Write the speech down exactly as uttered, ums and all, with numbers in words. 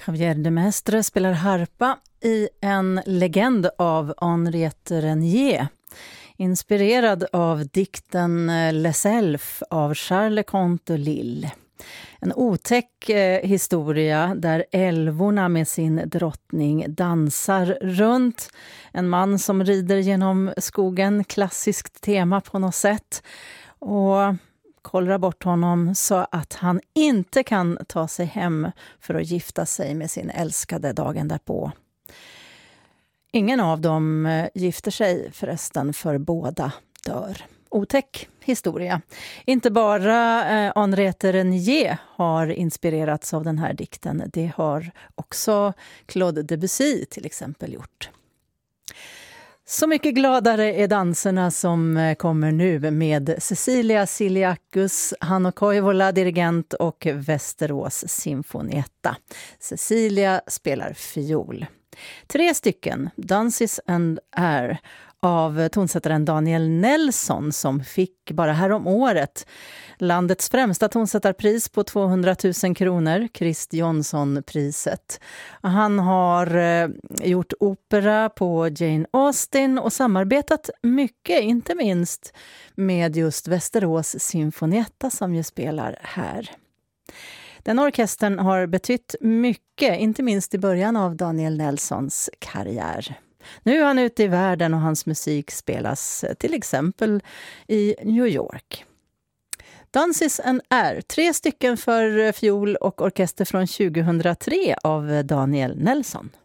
Javier de Maistre spelar harpa i en legend av Henriette Renier, inspirerad av dikten Les Elfes av Charles Le Conte de Lille. En otäck eh, historia där älvorna med sin drottning dansar runt. En man som rider genom skogen, klassiskt tema på något sätt. Och kollrar bort honom så att han inte kan ta sig hem för att gifta sig med sin älskade dagen därpå. Ingen av dem eh, gifter sig förresten, för båda dör. Otäck historia. Inte bara eh, Henriette Renier har inspirerats av den här dikten. Det har också Claude Debussy till exempel gjort. Så mycket gladare är danserna som kommer nu med Cecilia Siliakus, Hanno Koivola, dirigent, och Västerås Sinfonietta. Cecilia spelar fiol. Tre stycken, Dances and Air, av tonsättaren Daniel Nelson, som fick bara här om året landets främsta tonsättarpris på tvåhundratusen kronor, Christ Jonsson-priset. Han har eh, gjort opera på Jane Austen och samarbetat mycket, inte minst med just Västerås Sinfonietta som ju spelar här. Den orkestern har betytt mycket, inte minst i början av Daniel Nelsons karriär. Nu är han ute i världen och hans musik spelas till exempel i New York. Dances and Air, tre stycken för fiol och orkester från tjugohundratre av Daniel Nelson.